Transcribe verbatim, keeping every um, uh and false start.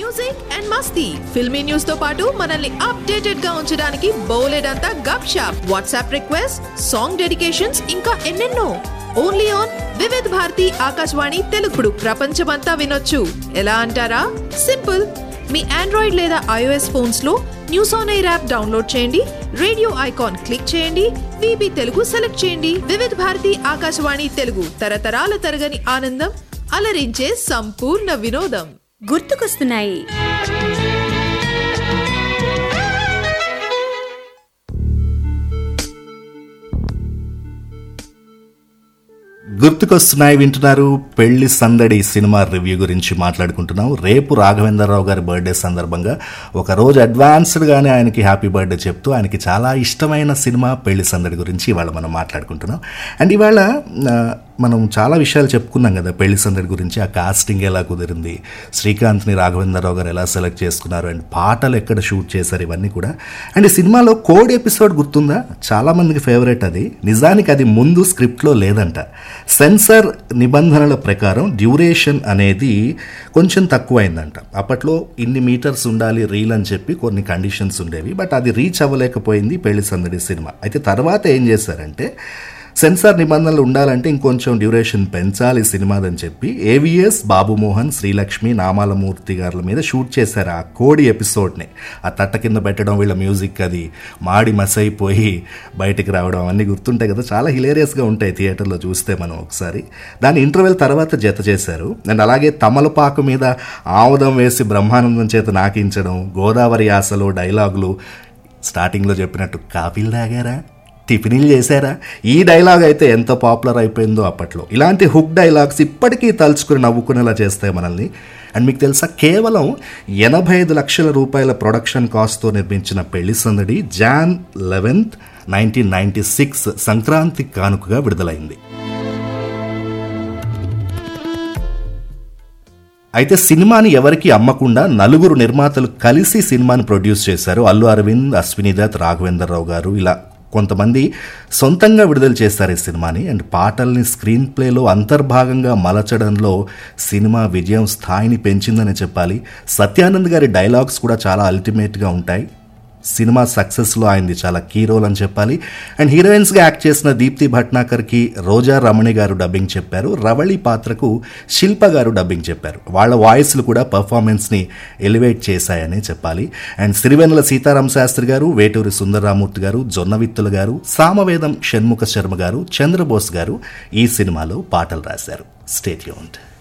Music and Masti filmy news తో పాటు మనల్ని అప్డేటెడ్ గా ఉంచడానికి బోలెడంతా గప్ shop WhatsApp request song dedications ఇంకా ఎన్నెన్నో. ఓన్లీ ఆన్ వివిధ్ భారతి ఆకాశవాణి తెలుగుడు ప్రపంచమంతా వినొచ్చు. ఎలా అంటారా? సింపుల్. మీ ఆండ్రాయిడ్ లేదా ఐఓఎస్ ఫోన్స్ లో news on air app download చేయండి, రేడియో ఐకాన్ క్లిక్ చేయండి, వీబీ తెలుగు సెలెక్ట్ చేయండి. వివిధ్ భారతి ఆకాశవాణి తెలుగు తరతరాల తరగని ఆనందం, అలరించే సంపూర్ణ వినోదం. గుర్తుకొస్తున్నాయి. గుర్తుకొస్తున్నాయి వింటున్నారు. పెళ్లి సందడి సినిమా రివ్యూ గురించి మాట్లాడుకుంటున్నాం. రేపు రాఘవేంద్రరావు గారి బర్త్డే సందర్భంగా ఒక రోజు అడ్వాన్స్డ్గానే ఆయనకి హ్యాపీ బర్త్డే చెప్తూ ఆయనకి చాలా ఇష్టమైన సినిమా పెళ్లి సందడి గురించి ఇవాళ మనం మాట్లాడుకుంటున్నాం. అండ్ ఇవాళ మనం చాలా విషయాలు చెప్పుకున్నాం కదా పెళ్లి సందడి గురించి. ఆ కాస్టింగ్ ఎలా కుదిరింది, శ్రీకాంత్ని రాఘవేంద్రరావు గారు ఎలా సెలెక్ట్ చేసుకున్నారు, అండ్ పాటలు ఎక్కడ షూట్ చేశారు, ఇవన్నీ కూడా. అండ్ ఈ సినిమాలో కోడ్ ఎపిసోడ్ గుర్తుందా? చాలామందికి ఫేవరెట్ అది. నిజానికి అది ముందు స్క్రిప్ట్లో లేదంట. సెన్సార్ నిబంధనల ప్రకారం డ్యూరేషన్ అనేది కొంచెం తక్కువైందంట. అప్పట్లో ఇన్ని మీటర్స్ ఉండాలి రీల్ అని చెప్పి కొన్ని కండిషన్స్ ఉండేవి. బట్ అది రీచ్ అవ్వలేకపోయింది పెళ్లి సందడి సినిమా. అయితే తర్వాత ఏం చేశారంటే సెన్సార్ నిబంధనలు ఉండాలంటే ఇంకొంచెం డ్యూరేషన్ పెంచాలి సినిమాదని చెప్పి ఏవిఎస్ బాబుమోహన్, శ్రీలక్ష్మి, నామాలమూర్తి గారుల మీద షూట్ చేశారు ఆ కోడి ఎపిసోడ్ని. ఆ తట్ట కింద పెట్టడం, వీళ్ళ మ్యూజిక్ అది మాడి మసైపోయి బయటికి రావడం అవన్నీ గుర్తుంటాయి కదా. చాలా హిలేరియస్గా ఉంటాయి థియేటర్లో చూస్తే మనం ఒకసారి. దాని ఇంటర్వెల్ తర్వాత జత చేశారు. అండ్ అలాగే తమలపాకు మీద ఆముదం వేసి బ్రహ్మానందం చేత నాకించడం, గోదావరి యాసలో డైలాగులు స్టార్టింగ్లో చెప్పినట్టు కాఫీలు తాగారా, టిఫిన్లు చేశారా, ఈ డైలాగ్ అయితే ఎంత పాపులర్ అయిపోయిందో అప్పట్లో. ఇలాంటి హుక్ డైలాగ్స్ ఇప్పటికీ తలుచుకుని నవ్వుకునేలా చేస్తాయి మనల్ని. అండ్ మీకు తెలుసా, కేవలం ఎనభై ఐదు లక్షల రూపాయల ప్రొడక్షన్ కాస్ట్తో నిర్మించిన పెళ్లి సందడి John eleventh nineteen ninety six Sankranti కానుకగా విడుదలైంది. అయితే సినిమాని ఎవరికి అమ్మకుండా నలుగురు నిర్మాతలు కలిసి సినిమాని ప్రొడ్యూస్ చేశారు. అల్లు అరవింద్, అశ్విని దత్, రాఘవేంద్రరావు గారు, ఇలా కొంతమంది సొంతంగా విడుదల చేస్తారు ఈ సినిమాని. అండ్ పాటల్ని స్క్రీన్ ప్లేలో అంతర్భాగంగా మలచడంలో సినిమా విజయం స్థాయిని పెంచిందని చెప్పాలి. సత్యానంద్ గారి డైలాగ్స్ కూడా చాలా అల్టిమేట్గా ఉంటాయి. సినిమా సక్సెస్లో ఆయనది చాలా కీ రోల్ అని చెప్పాలి. అండ్ హీరోయిన్స్గా యాక్ట్ చేసిన దీప్తి భట్నాకర్కి రోజా రమణి గారు డబ్బింగ్ చెప్పారు. రవళి పాత్రకు శిల్ప గారు డబ్బింగ్ చెప్పారు. వాళ్ళ వాయిస్లు కూడా పర్ఫార్మెన్స్ని ఎలివేట్ చేశాయని చెప్పాలి. అండ్ సిరివెన్నెల సీతారామ శాస్త్రి గారు, వేటూరి సుందరరామూర్తి గారు, జొన్నవిత్తుల గారు, సామవేదం షణ్ముఖ శర్మ గారు, చంద్రబోస్ గారు ఈ సినిమాలో పాటలు రాశారు. Stay tuned.